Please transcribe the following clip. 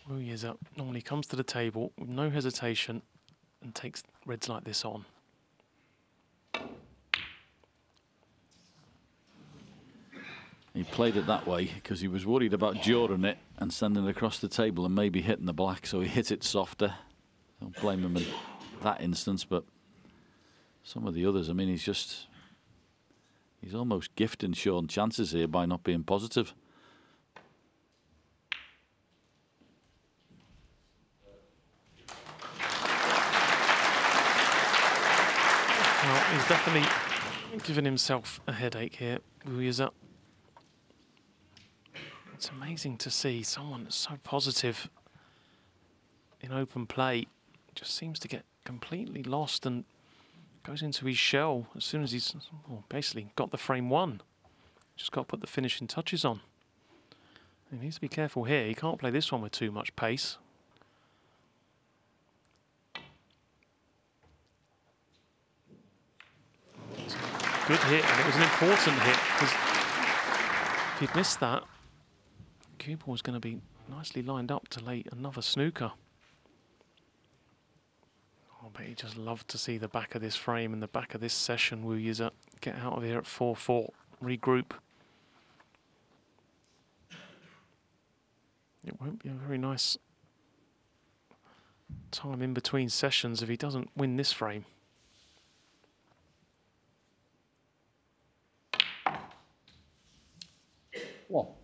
Wu Yiza normally comes to the table with no hesitation and takes reds like this on. He played it that way because he was worried about drawing it and sending it across the table and maybe hitting the black, so he hit it softer. Don't blame him in that instance, but some of the others, I mean, he's almost gifting Shaun chances here by not being positive. Well, he's definitely giving himself a headache here. Wu Yiza. It's amazing to see someone that's so positive in open play just seems to get completely lost and goes into his shell as soon as he's basically got the frame won. Just got to put the finishing touches on. He needs to be careful here. He can't play this one with too much pace. Good hit, and it was an important hit because if he'd missed that, cue ball was going to be nicely lined up to lay another snooker. Oh, but he just loved to see the back of this frame and the back of this session. Wu Yiza get out of here at 4-4, regroup. It won't be a very nice time in between sessions if he doesn't win this frame. Well.